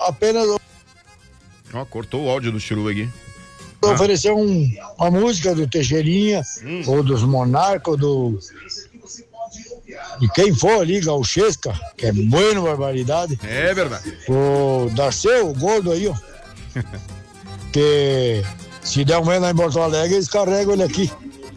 apenas cortou o áudio do Chiru aqui. Oferecer uma música do Teixeirinha, ou dos Monarcos, de quem for ali, Gauchesca, que é bueno, barbaridade. É verdade. O Darceu, o gordo aí, ó. Que se der um mês lá em Porto Alegre, eles carregam ele aqui.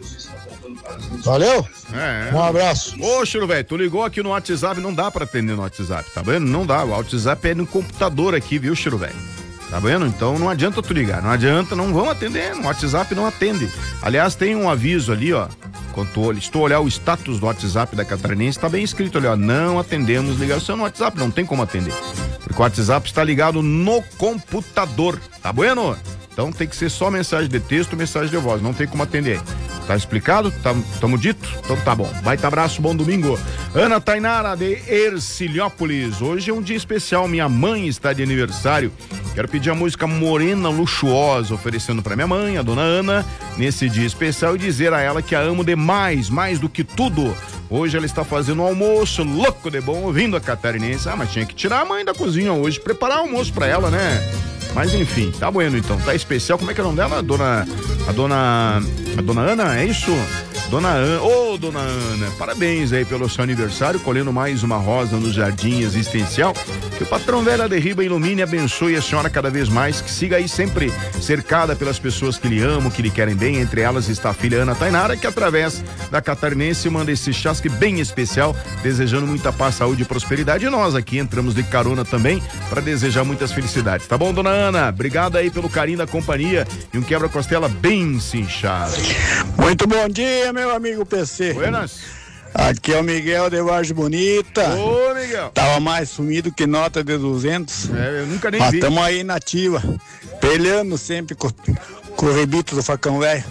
Valeu? Um abraço. Ô, Chiru, velho, tu ligou aqui no WhatsApp, não dá pra atender no WhatsApp, tá vendo? Não dá, o WhatsApp é no computador aqui, viu, Chiru, velho? Tá vendo? Então não adianta tu ligar, não adianta, não vão atender, no WhatsApp não atende. Aliás, tem um aviso ali, ó, se tu olhar o status do WhatsApp da Catarinense, tá bem escrito ali, ó, não atendemos ligação no WhatsApp, não tem como atender, porque o WhatsApp está ligado no computador, tá bueno? Então tem que ser só mensagem de texto, mensagem de voz, não tem como atender. Tá explicado? Tamo dito? Então tá bom. Baita abraço, bom domingo. Ana Tainara de Ercilhópolis. Hoje é um dia especial, minha mãe está de aniversário. Quero pedir a música Morena Luxuosa, oferecendo pra minha mãe, a dona Ana, nesse dia especial, e dizer a ela que a amo demais, mais do que tudo. Hoje ela está fazendo um almoço louco de bom, ouvindo a Catarinense. Mas tinha que tirar a mãe da cozinha hoje, preparar o almoço pra ela, né? Mas enfim, tá bueno então, tá especial. Como é que é o nome dela? A dona Ana, é isso? Dona Ana, dona Ana, parabéns aí pelo seu aniversário, colhendo mais uma rosa no Jardim Existencial. Que o patrão velho de Riba ilumine e abençoe a senhora cada vez mais, que siga aí sempre cercada pelas pessoas que lhe amam, que lhe querem bem. Entre elas está a filha Ana Tainara, que através da Catarinense manda esse chasque bem especial, desejando muita paz, saúde e prosperidade. E nós aqui entramos de carona também para desejar muitas felicidades, tá bom, dona Ana? Obrigado aí pelo carinho da companhia e um quebra-costela bem cinchado. Muito bom dia, meu amigo PC. Buenas. Aqui é o Miguel de Vargem Bonita. Ô, Miguel. Tava mais sumido que nota de 200. Eu nunca nem vi. Mas estamos aí na ativa, peleando sempre com o rebito do facão velho.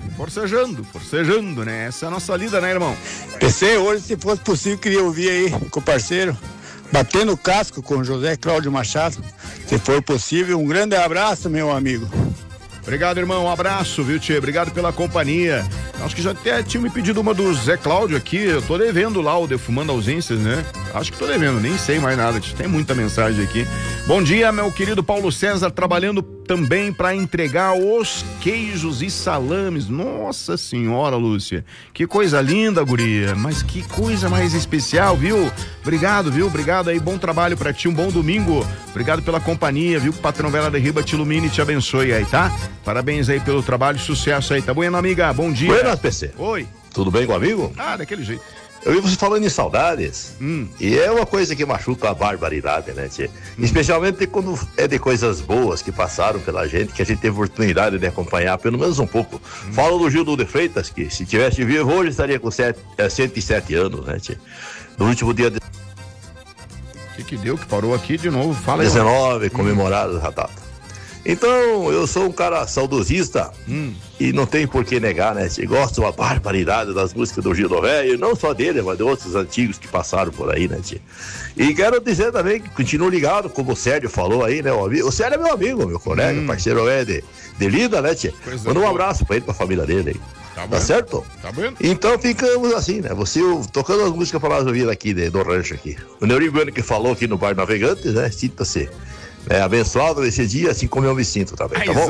Forcejando, né? Essa é a nossa lida, né, irmão? PC, hoje, se fosse possível, queria ouvir aí com o parceiro, batendo o casco com o José Cláudio Machado. Se for possível, um grande abraço, meu amigo. Obrigado, irmão, um abraço, viu, tchê? Obrigado pela companhia. Acho que já até tinha me pedido uma do Zé Cláudio aqui, eu tô devendo lá o Defumando Ausências, né? Acho que tô devendo, nem sei mais nada, tem muita mensagem aqui. Bom dia, meu querido Paulo César, trabalhando também para entregar os queijos e salames. Nossa senhora, Lúcia, que coisa linda, guria, mas que coisa mais especial, viu? Obrigado, viu? Obrigado aí, bom trabalho pra ti, um bom domingo. Obrigado pela companhia, viu? Que o patrão Vela de Riba te ilumine e te abençoe aí, tá? Parabéns aí pelo trabalho, sucesso aí, tá bom, amiga? Bom dia. Buenas, PC. Oi. Tudo bem com o amigo? Daquele jeito. Eu vi você falando em saudades, e é uma coisa que machuca a barbaridade, né, tchê? Especialmente quando é de coisas boas que passaram pela gente, que a gente teve oportunidade de acompanhar, pelo menos um pouco. Falo do Gildo de Freitas, que se tivesse vivo hoje estaria com 107 anos, né, tchê? No último dia de... Que deu, que parou aqui de novo? Fala aí. 19, comemorado a data. Então, eu sou um cara saudosista e não tem por que negar, né? Gosto uma barbaridade das músicas do Gildo Velho, não só dele, mas de outros antigos que passaram por aí, né, tia? E quero dizer também que continuo ligado, como o Sérgio falou aí, né? O Sérgio é meu amigo, meu colega, parceiro de lida, né, tia? Manda um abraço pra ele, pra família dele aí. Tá certo? Tá bem. Então ficamos assim, né? Você tocando as músicas para nós ouvir aqui do rancho aqui. O Neuribuano que falou aqui no Bar Navegantes, né? Sinta-se abençoado nesse dia, assim como eu me sinto também, tá bom?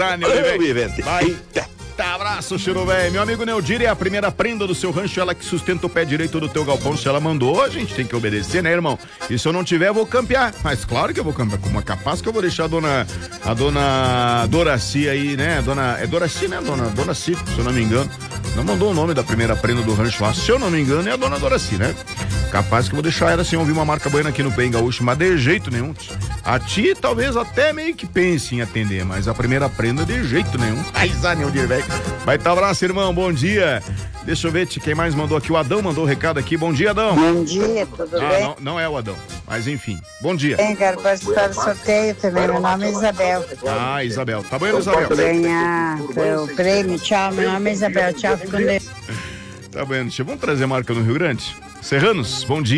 Abraço, Chiru velho. Meu amigo Neudir é a primeira prenda do seu rancho, ela que sustenta o pé direito do teu galpão. Se ela mandou, a gente tem que obedecer, né, irmão? E se eu não tiver, eu vou campear. Mas claro que eu vou campear. Como é capaz que eu vou deixar a dona Doraci aí, né? É Doraci, né? Dona Ci, se eu não me engano. Não mandou o nome da primeira prenda do rancho lá. Se eu não me engano, é a dona Doraci, né? Capaz que eu vou deixar ela sem ouvir uma marca buena aqui no Pen Gaúcho, mas de jeito nenhum. A ti talvez até meio que pense em atender, mas a primeira prenda de jeito nenhum. Neudir, velho. Vai tá abraço, irmão, bom dia. Deixa eu ver quem mais mandou aqui. O Adão mandou o recado aqui. Bom dia, Adão. Bom dia, tudo bem? Não é o Adão, mas enfim. Bom dia. Quero participar do sorteio também. Meu nome é Isabel. Isabel. Tá bom, Isabel? Ganhar o prêmio. Tchau, meu nome é Isabel. Tchau, fico com Deus. Tá bom, vamos trazer marca no Rio Grande? Serranos, bom dia.